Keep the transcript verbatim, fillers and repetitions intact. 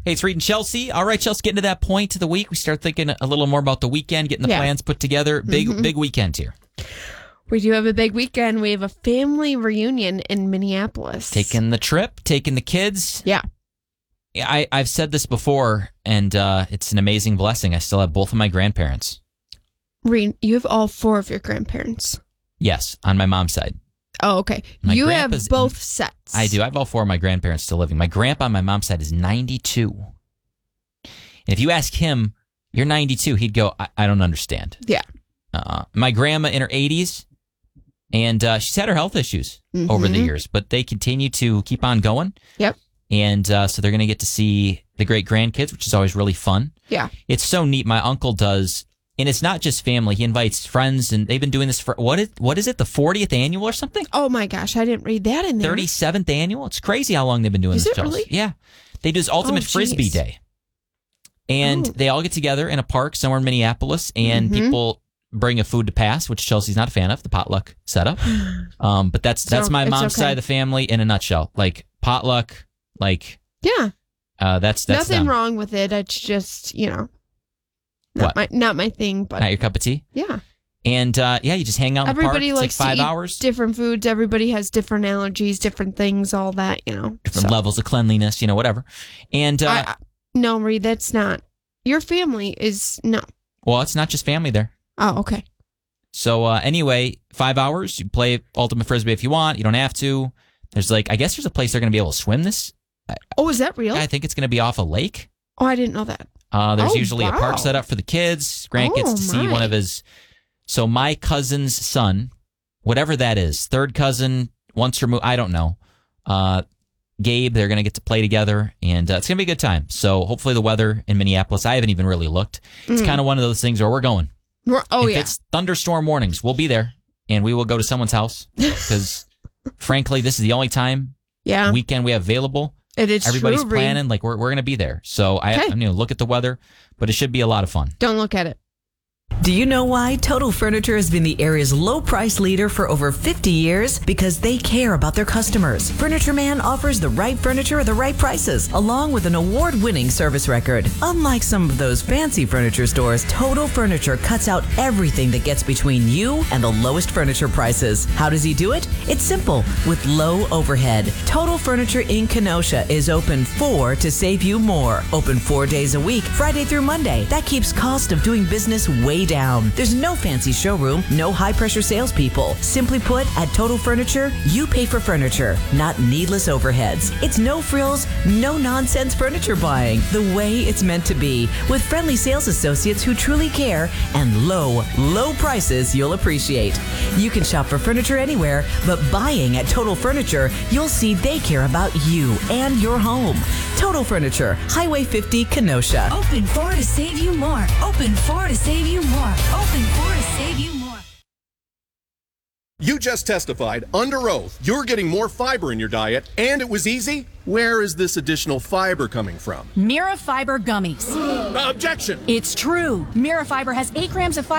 Hey, it's Reed and Chelsea. All right, Chelsea, getting to that point of the week. We start thinking a little more about the weekend, getting the Yeah. plans put together. Big, Mhm. big weekend here. We do have a big weekend. We have a family reunion in Minneapolis. Taking the trip, taking the kids. Yeah. I, I've said this before, and uh, it's an amazing blessing. I still have both of my grandparents. Reed, you have all four of your grandparents. Yes, on my mom's side. Oh, okay. My you have grandpa's- both sets. I do. I have all four of my grandparents still living. My grandpa on my mom's side is ninety-two. And if you ask him, you're ninety-two, he'd go, I, I don't understand. Yeah. Uh, my grandma in her eighties, and uh, she's had her health issues Mhm. over the years, but they continue to keep on going. Yep. And uh, so they're going to get to see the great grandkids, which is always really fun. Yeah. It's so neat. My uncle does, and it's not just family. He invites friends, and they've been doing this for, what is, what is it, the fortieth annual or something? Oh, my gosh. I didn't read that in there. thirty-seventh annual? It's crazy how long they've been doing Is this, it Chelsea. really? Yeah. They do this Ultimate Oh, Frisbee geez. Day. And Oh. they all get together in a park somewhere in Minneapolis, and Mhm. people bring a food to pass, which Chelsea's not a fan of, the potluck setup. Um, but that's that's So, my it's mom's okay. side of the family in a nutshell. Like potluck, like Yeah. uh, that's that's Nothing them. wrong with it. It's just, you know, not What? my not my thing, but Not your cup of tea. yeah. And uh, yeah, you just hang out in the park. Everybody It's like likes five to eat hours, different foods. Everybody has different allergies, different things, all that, you know. different So, levels of cleanliness, you know, whatever. And uh, I, I, no, Reed, that's not. Your family is no. well, it's not just family there. Oh, okay. So uh, anyway, five hours. You play Ultimate Frisbee if you want. You don't have to. There's like, I guess there's a place they're going to be able to swim this. Oh, is that real? I think it's going to be off a lake. Oh, I didn't know that. Uh, there's Oh, usually a wow. park set up for the kids. Grant gets Oh, to see my. one of his. So my cousin's son, whatever that is, third cousin, once removed, I don't know. Uh, Gabe, they're going to get to play together, and uh, it's going to be a good time. So hopefully the weather in Minneapolis, I haven't even really looked. It's Mm. kind of one of those things where we're going. We're- Oh, if yeah. it's thunderstorm warnings, we'll be there, and we will go to someone's house because, frankly, this is the only time Yeah. weekend we have available. It is Everybody's true, Reed. planning, like we're we're going to be there. So I, Okay. I'm going to look at the weather, but it should be a lot of fun. Don't look at it. Do you know why Total Furniture has been the area's low price leader for over fifty years? Because they care about their customers. Furniture Man offers the right furniture at the right prices, along with an award-winning service record. Unlike some of those fancy furniture stores, Total Furniture cuts out everything that gets between you and the lowest furniture prices. How does he do it? It's simple, with low overhead. Total Furniture in Kenosha is open four to save you more. Open four days a week, Friday through Monday. That keeps cost of doing business way down. There's no fancy showroom, no high-pressure salespeople. Simply put, at Total Furniture, you pay for furniture, not needless overheads. It's no frills, no nonsense furniture buying, the way it's meant to be, with friendly sales associates who truly care and low, low prices you'll appreciate. You can shop for furniture anywhere, but buying at Total Furniture, you'll see they care about you and your home. Total Furniture, Highway fifty, Kenosha. Open four to save you more. Open four to save you more. Open four to save you more. You just testified under oath you're getting more fiber in your diet, and it was easy? Where is this additional fiber coming from? Mira Fiber Gummies. Objection! It's true. Mira Fiber has eight grams of fiber.